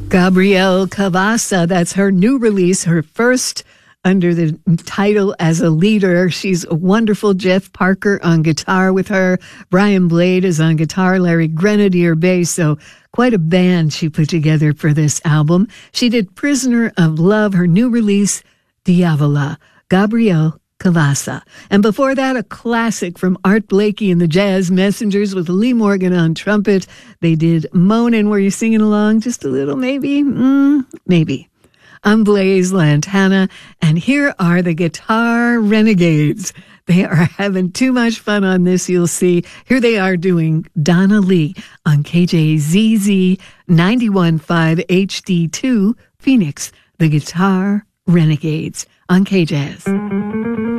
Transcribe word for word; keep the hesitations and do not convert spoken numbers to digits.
Gabrielle Cavassa, that's her new release, her first under the title As a Leader. She's a wonderful. Jeff Parker on guitar with her. Brian Blade is on guitar. Larry Grenadier bass. So quite a band she put together for this album. She did Prisoner of Love, her new release, Diavola. Gabrielle Cavassa. And before that, a classic from Art Blakey and the Jazz Messengers with Lee Morgan on trumpet. They did Moanin'. Were you singing along? Just a little, maybe? Mm, maybe. I'm Blaze Lantana, and here are the Guitar Renegades. They are having too much fun on this, you'll see. Here they are doing Donna Lee on K J Z Z ninety-one point five H D two, Phoenix. The Guitar Renegades on K-Jazz.